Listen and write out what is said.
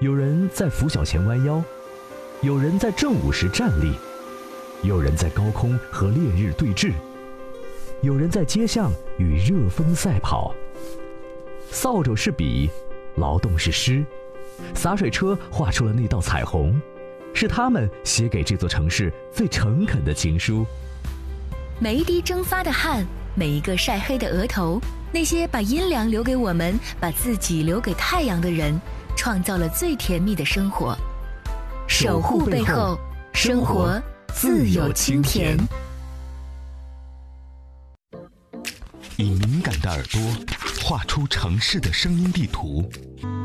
有人在拂晓前弯腰，有人在正午时站立，有人在高空和烈日对峙，有人在街巷与热风赛跑。扫帚是笔，劳动是诗，洒水车画出了那道彩虹，是他们写给这座城市最诚恳的情书。 每一滴蒸发的汗，每一个晒黑的额头，那些把阴凉留给我们，把自己留给太阳的人，创造了最甜蜜的生活。守护背后，生活自有清甜。 以敏感的耳朵画出城市的声音地图，